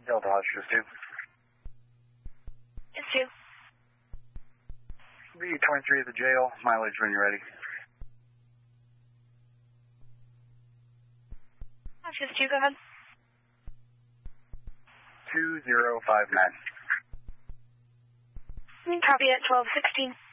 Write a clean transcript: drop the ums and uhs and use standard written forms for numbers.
Delta Hospital 2. It's 2. B23 at the jail. Mileage when you're ready. Hospital 2, go ahead. 2059. Copy at 1216.